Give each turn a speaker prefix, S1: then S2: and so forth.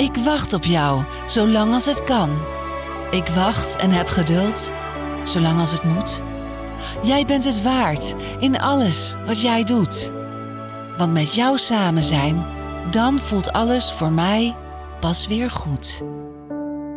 S1: Ik wacht op jou, zolang als het kan. Ik wacht en heb geduld, zolang als het moet. Jij bent het waard in alles wat jij doet. Want met jou samen zijn, dan voelt alles voor mij pas weer goed.